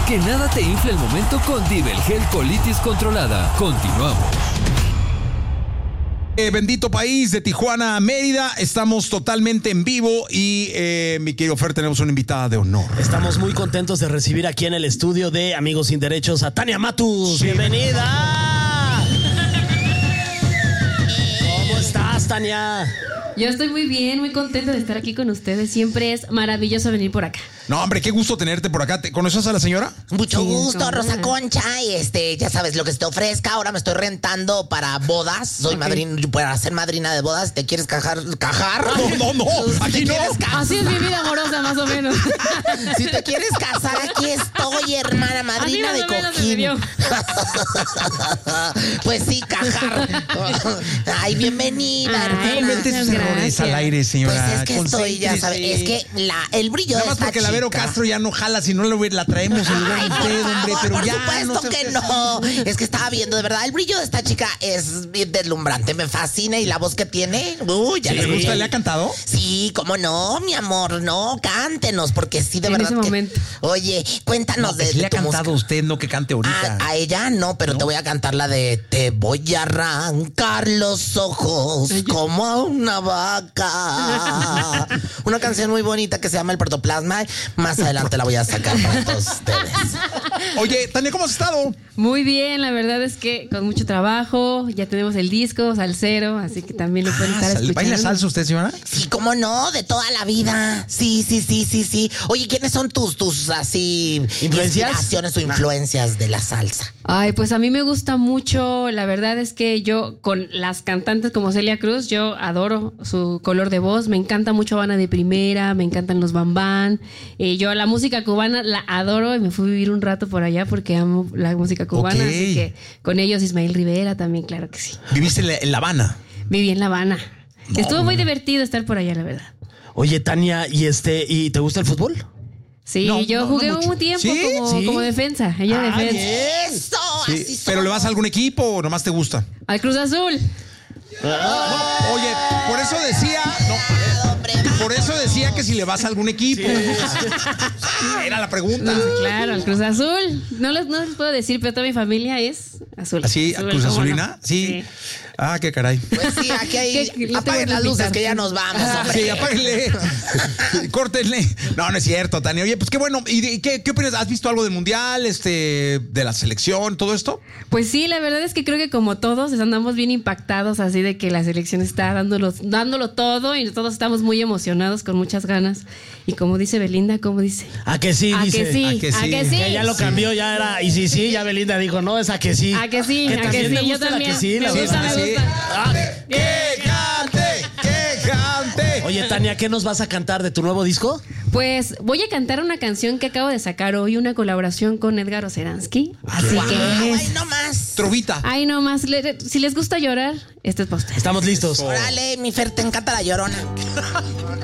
Que nada te infle el momento con Divel Gel Colitis Controlada. Continuamos. Bendito país, de Tijuana a Mérida, estamos totalmente en vivo y mi querido Fer, tenemos una invitada de honor. Estamos muy contentos de recibir aquí en el estudio de Amigos Sin Derechos a Tania Matus. Sí. ¡Bienvenida! ¿Cómo estás, Tania? Yo estoy muy bien, muy contenta de estar aquí con ustedes. Siempre es maravilloso venir por acá. No, hombre, qué gusto tenerte por acá. ¿Conoces a la señora? Mucho gusto, Rosa Concha. Y ya sabes lo que se te ofrezca. Ahora me estoy rentando para bodas. Soy madrina, para ser madrina de bodas. ¿Te quieres cajar? No. Aquí no. Así es mi vida amorosa, más o menos. Si te quieres casar, aquí estoy, hermana, madrina de cojín. Pues sí, cajar. Ay, bienvenida, hermana. Metes errores al aire, señora. Pues es que estoy, ya sabes, es que el brillo nada más de esta porque la Vero Castro ya no jala, si no la traemos en lugar de usted, hombre, pero por ya. Supuesto que no. Es que estaba viendo, de verdad, el brillo de esta chica es bien deslumbrante, me fascina y la voz que tiene. Ya ¿Le gusta? ¿Le ha cantado? Sí, cómo no, mi amor, no, cántenos, porque sí, de en verdad. Ese momento. Oye, cuéntanos de le ha tu cantado música. usted, no que cante ahorita. A ella no, pero te voy a cantar la de Te voy a arrancar los ojos como a una vaca. Una canción muy bonita que se llama El Protoplasma. Más adelante la voy a sacar para todos ustedes. Oye, Tania, ¿cómo has estado? Muy bien, la verdad es que con mucho trabajo. Ya tenemos el disco, Salsero, así que también lo pueden estar escuchando. ¿Baila salsa usted, señora? Sí, cómo no, de toda la vida. Sí. Oye, ¿quiénes son tus así inspiraciones o influencias de la salsa? Ay, pues a mí me gusta mucho. La verdad es que yo con las cantantes como Celia Cruz, yo adoro su color de voz. Me encanta mucho Habana de Primera, me encantan los Bambán. Yo la música cubana la adoro y me fui a vivir un rato por allá porque amo la música cubana. Okay. Así que con ellos Ismael Rivera también, claro que sí. ¿Viviste en La Habana? Viví en La Habana. Estuvo muy divertido estar por allá, la verdad. Oye, Tania, ¿y te gusta el fútbol? Sí, yo jugué un tiempo como defensa. Ella defensa. ¡Eso! Sí. Así ¿Pero le vas a algún equipo o nomás te gusta? Al Cruz Azul. Oye, por eso decía... Por eso decía que si le vas a algún equipo. Era la pregunta. Claro, al Cruz Azul. No les puedo decir, pero toda mi familia es azul. ¿Así? Azul, ¿Cruz ¿cómo Azulina? no? Sí. Ah, qué caray. Pues sí, aquí hay. Apaguen las luces que ya nos vamos, hombre. Sí, apáguenle. Córtenle. No es cierto, Tania. Oye, pues qué bueno. ¿Y qué opinas? ¿Has visto algo del mundial, de la selección, todo esto? Pues sí, la verdad es que creo que como todos andamos bien impactados así de que la selección está dándolo todo y todos estamos muy emocionados con muchas ganas. Y como dice Belinda, ¿cómo dice? ¿A que sí? ¿A Dice. que sí? ¿A que sí? Que ya lo cambió, ya era. Y sí, ya Belinda dijo, no, es a que sí. ¿A que sí? Que ¿A que también sí? me Yo gusta la también. que sí, la Me gusta, verdad. me gusta. ¡Que cante! Oye, Tania, ¿qué nos vas a cantar de tu nuevo disco? Pues voy a cantar una canción que acabo de sacar hoy, una colaboración con Edgar Oceransky. Así que Ay, no más. Trovita. ay, no más. Si les gusta llorar, esto es para ustedes. Estamos listos. Órale, mi Fer, te encanta la Llorona.